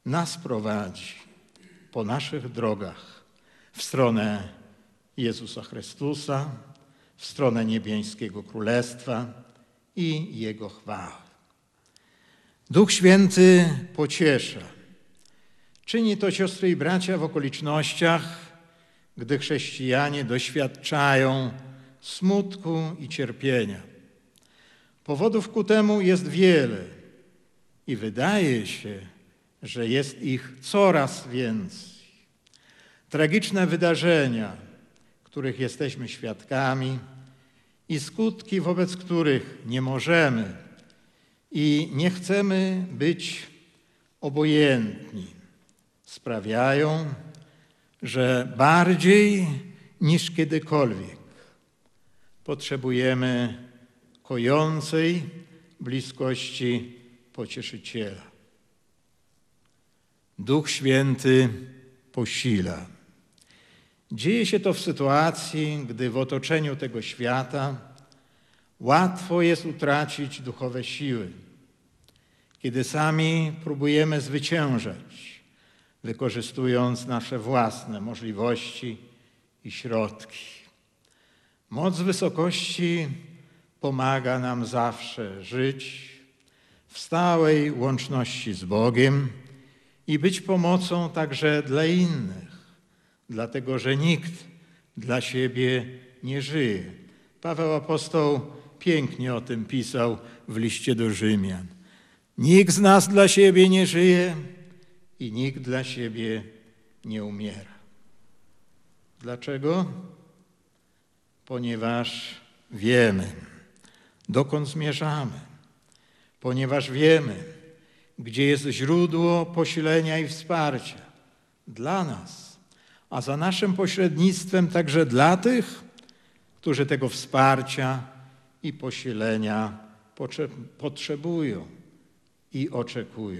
nas prowadzi po naszych drogach w stronę Jezusa Chrystusa, w stronę niebiańskiego Królestwa i Jego chwały. Duch Święty pociesza. Czyni to, siostry i bracia, w okolicznościach, gdy chrześcijanie doświadczają smutku i cierpienia. Powodów ku temu jest wiele i wydaje się, że jest ich coraz więcej. Tragiczne wydarzenia, których jesteśmy świadkami i skutki, wobec których nie możemy i nie chcemy być obojętni, sprawiają, że bardziej niż kiedykolwiek potrzebujemy kojącej bliskości Pocieszyciela. Duch Święty posila. Dzieje się to w sytuacji, gdy w otoczeniu tego świata łatwo jest utracić duchowe siły, kiedy sami próbujemy zwyciężać, wykorzystując nasze własne możliwości i środki. Moc wysokości pomaga nam zawsze żyć w stałej łączności z Bogiem i być pomocą także dla innych, dlatego że nikt dla siebie nie żyje. Paweł apostoł pięknie o tym pisał w liście do Rzymian. Nikt z nas dla siebie nie żyje i nikt dla siebie nie umiera. Dlaczego? Ponieważ wiemy, dokąd zmierzamy. Ponieważ wiemy, gdzie jest źródło posilenia i wsparcia dla nas, a za naszym pośrednictwem także dla tych, którzy tego wsparcia i posilenia potrzebują i oczekują.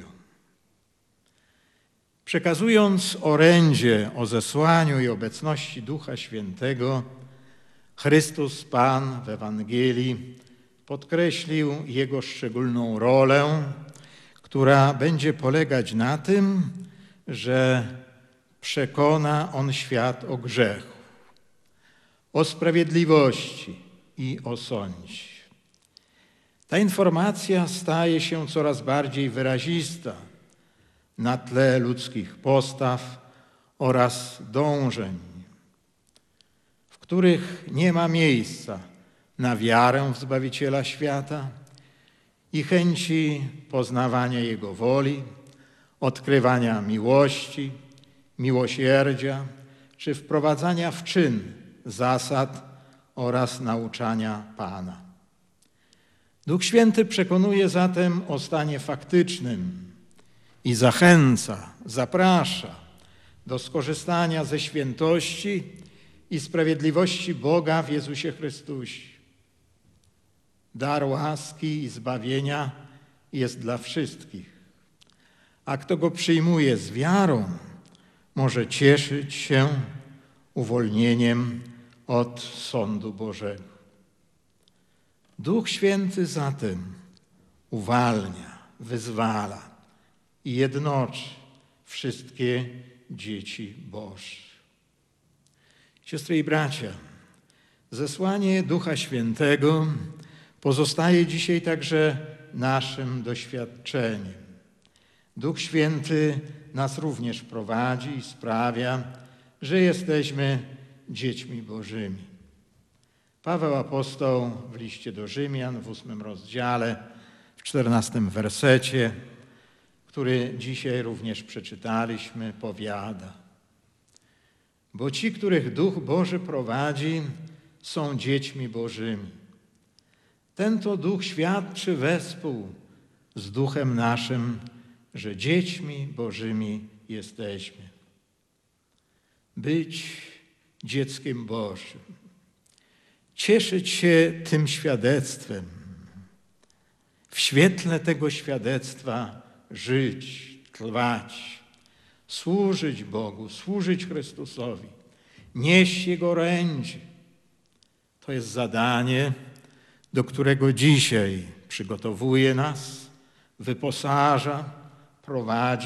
Przekazując orędzie o zesłaniu i obecności Ducha Świętego, Chrystus Pan w Ewangelii podkreślił Jego szczególną rolę, która będzie polegać na tym, że przekona On świat o grzechu, o sprawiedliwości i o sądzie. Ta informacja staje się coraz bardziej wyrazista na tle ludzkich postaw oraz dążeń, w których nie ma miejsca na wiarę w Zbawiciela świata i chęci poznawania Jego woli, odkrywania miłości, miłosierdzia czy wprowadzania w czyn zasad oraz nauczania Pana. Duch Święty przekonuje zatem o stanie faktycznym i zachęca, zaprasza do skorzystania ze świętości i sprawiedliwości Boga w Jezusie Chrystusie. Dar łaski i zbawienia jest dla wszystkich, a kto go przyjmuje z wiarą, może cieszyć się uwolnieniem od sądu Bożego. Duch Święty zatem uwalnia, wyzwala i jednoczy wszystkie dzieci Boże. Siostry i bracia, zesłanie Ducha Świętego pozostaje dzisiaj także naszym doświadczeniem. Duch Święty nas również prowadzi i sprawia, że jesteśmy dziećmi Bożymi. Paweł apostoł w liście do Rzymian w 8 rozdziale, w 14 wersecie, który dzisiaj również przeczytaliśmy, powiada: bo ci, których Duch Boży prowadzi, są dziećmi Bożymi. Ten to Duch świadczy wespół z Duchem naszym, że dziećmi Bożymi jesteśmy. Być dzieckiem Bożym, cieszyć się tym świadectwem, w świetle tego świadectwa żyć, trwać, służyć Bogu, służyć Chrystusowi, nieść Jego orędzie. To jest zadanie, do którego dzisiaj przygotowuje nas, wyposaża, prowadzi